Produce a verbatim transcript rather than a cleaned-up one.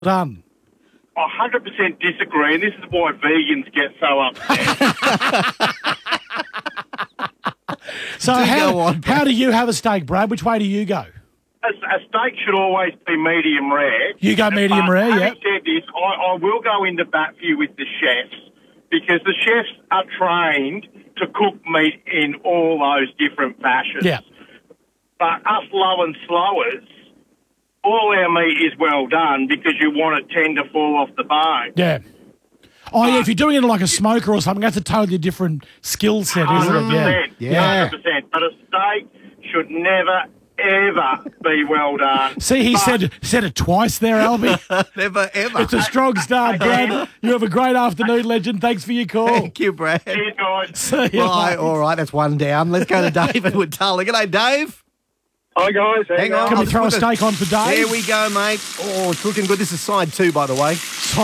done. I one hundred percent disagree, and this is why vegans get so upset. So Do how, go on, how do you have a steak, Brad? Which way do you go? A, a steak should always be medium rare. You go medium But rare, yeah. having said this, I, I will go into bat for you with the chefs, because the chefs are trained to cook meat in all those different fashions. Yeah. But us low and slowers, all our meat is well done because you want it tender, fall off the bone. Yeah. Oh, yeah, if you're doing it like a smoker or something, that's a totally different skill set, isn't it? Yeah. one hundred percent. Yeah. one hundred percent. But a steak should never, ever be well done. See, he But- said said it twice there, Albie. Never, ever. It's a strong start, Brad. You have a great afternoon, legend. Thanks for your call. Thank you, Brad. Cheers, guys. See you, Right, mate. all right, that's one down. Let's go to David with Tully. G'day, Dave. Hi, guys. Hang on. Can we I'll throw a put the- steak on for Dave? There we go, mate. Oh, it's looking good. This is side two, by the way.